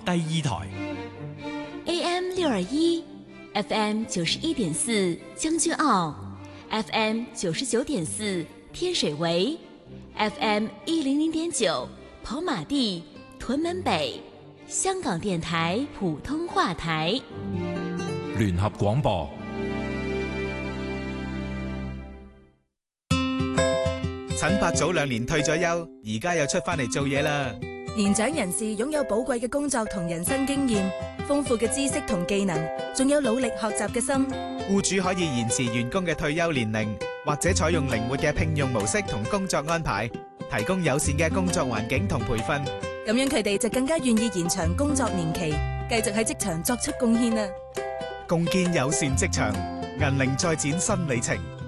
第二台 AM621，FM 91.4將軍澳，FM 99.4天水圍，FM 100.9跑馬地屯門北，香港電台普通話台聯合廣播。 陳伯早2年退咗休，而家又出返嚟做嘢啦。 年長人士擁有寶貴嘅工作同人生經驗，豐富嘅知識同技能，仲有努力學習嘅心。 僱主可以延遲員工嘅退休年齡，或者採用靈活嘅聘用模式同工作安排，提供友善嘅工作環境同培訓。 咁樣佢哋就更加願意延長工作年期，繼續喺職場作出貢獻啦。 共建友善職場，銀齡再展新里程。